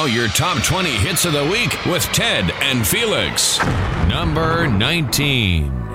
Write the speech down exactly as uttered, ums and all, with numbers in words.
your top twenty hits of the week with Ted and Felix. Number nineteen.